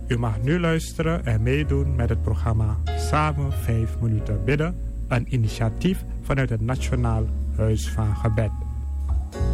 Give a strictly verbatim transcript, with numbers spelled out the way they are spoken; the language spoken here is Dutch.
U mag nu luisteren en meedoen met het programma Samen vijf minuten bidden. Een initiatief vanuit het Nationaal Huis van Gebed.